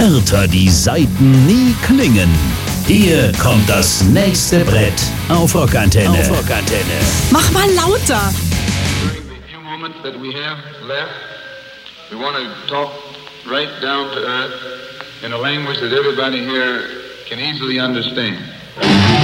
härter die Saiten nie klingen. Hier kommt das nächste Brett auf Rockantenne. Mach mal lauter. During the few moments that we have left, we want to talk right down to earth in a language that everybody here can easily understand.